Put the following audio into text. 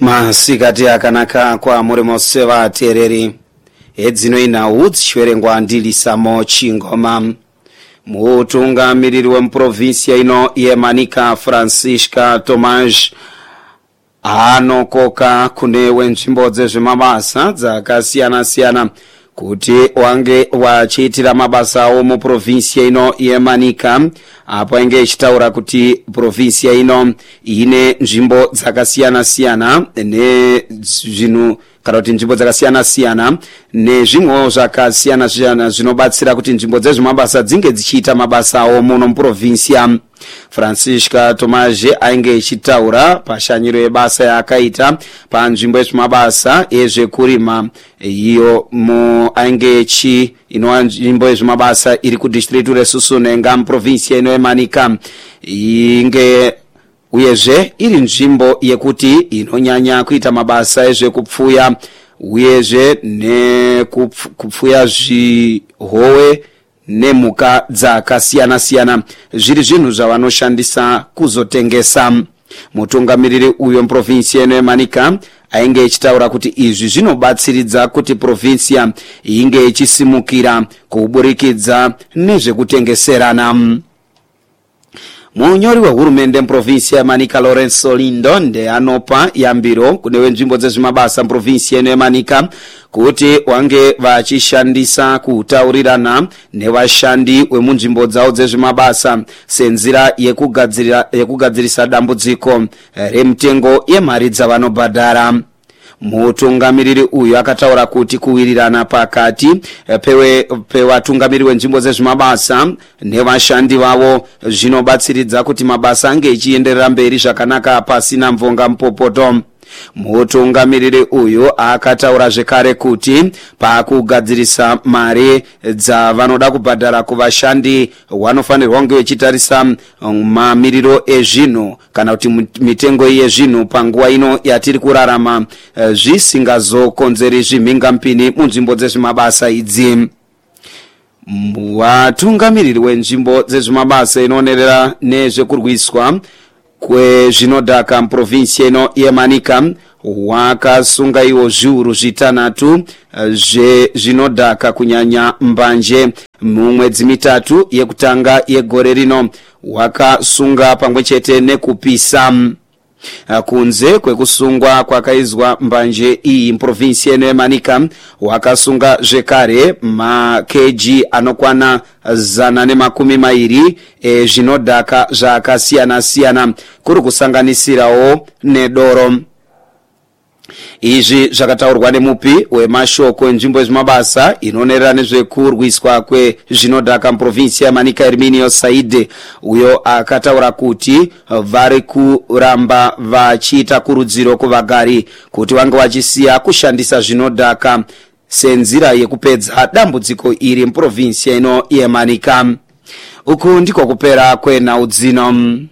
masikati akanaka kwa muri mose vateereri edzino inhau dzichiverengwa ndilisamo chingoma. Mutungamiriri wemuprovinsia ino yeManica Francisca Tomás anokoka kune wenzvimbo dzezvemabasa dzakasiyana-siyana kuti wange wachiitira mabasa awo muprovinsia ino yeManica, apo ainge ichitaura kuti provinsia ino ine nzvimbo dzakasiyana-siyana nezvinhu kana kuti nzvimbo dzakasiyana-siyana nezvimwewo zvakasiyana-siyana zvinobatsira kuti nzvimbo dzezvemabasa dzinge dzichiita mabasa awo muno muprovinsia. Francisca Tomás ainge ichitaura pashanyiro yebasa yaakaita panzvimbo yezvemabasa yezvekurima iyo ainge inova nzvimbo yezvemabasa iri kudistritu reSusunenga muprovinsia ino yeManica inge uyezve iri nzvimbo yekuti inonyanya kuita mabasa ezvekupfuya uyezve nekupfuya zvihowe nemhuka dzakasiyana-siyana zviri zvinhu zvavanoshandisa kuzotengesa. Mutungamiriri uyo muprovinsia ino yeManica ainge ichitaura kuti izvi zvinobatsiridza kuti provinsia inge ichisimukira kuburikidza nezvekutengeserana. Munyori wehurumende muprovinsia yeManica Lorenzo Lindo anopa yambiro kune wenzvimbo dzezvemabasa muprovinsia ino yeManica kuti wange vachishandisa kutaurirana nevashandi wemunzvimbo dzawo dzezvemabasa senzira yekugadzirisa dambudziko remitengo yemari dzavanobhadhara. Mutungamiriri uyu akataura kuti kuwirirana pakati pevatungamiriri wenzvimbo dzezvemabasa nevashandi vavo zvinobatsiridza kuti mabasa ange ichienderera mberi zvakanaka pasina mvonga mupopoto. Mutungamiriri uyu akataura zvekare kuti pakugadzirisa mari dzavanoda kubhadhara kuvashandi vanofanirwa kunge vachitarisa mamiriro ezvinhu kana kuti mitengo yezvinhu panguva ino yatiri kurarama zvisingazokonzeri zvimhingamupini munzvimbo dzezvemabasa idzi. Vatungamiriri wenzvimbo dzezvemabasa inonerera nezvekurwiswa kwezvinodhaka muprovinsia ino yeManica wakasunga iwo zviuru zvitanhatu zvezvinodhaka kunyanya mbanje mumwedzi mitatu yekutanga yegore rino. Wakasunga pamwe chete nekupisa. Kunze kwekusungwa kwakaizwa mbanje iyi muprovinsia ino yeManica wakasunga zvekare makeji anokwana 120 ezvinodhaka zvakasiyana-siyana kuri kusanganisirawo nedoro. Izvi zvakataurwa nemupi wemashoko enzvimbo yezvemabasa inonerera nezvekurwiswa kwezvinodhaka muprovinsia yeManica Herminio Said uyo akataura kuti vari kuramba vachiita kurudziro kuvagari kuti vange vachisiya kushandisa zvinodhaka senzira yekupedza dambudziko iri muprovinsia ino yeManica. Uku ndiko kupera kwenhau dzino.